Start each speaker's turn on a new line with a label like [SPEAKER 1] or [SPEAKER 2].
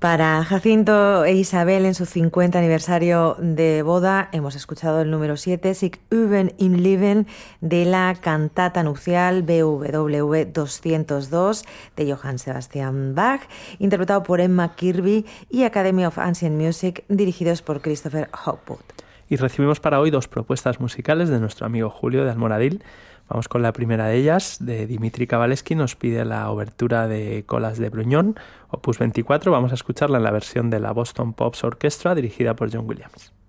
[SPEAKER 1] Para Jacinto e Isabel en su 50 aniversario de boda hemos escuchado el número 7, Sich üben im Leben, de la cantata nupcial BWV 202 de Johann Sebastian Bach, interpretado por Emma Kirby y Academy of Ancient Music, dirigidos por Christopher Hogwood.
[SPEAKER 2] Y recibimos para hoy 2 propuestas musicales de nuestro amigo Julio de Almoradil. Vamos con la primera de ellas, de Dimitri Kavalevsky. Nos pide la obertura de Colas de Bruñón, opus 24. Vamos a escucharla en la versión de la Boston Pops Orchestra, dirigida por John Williams.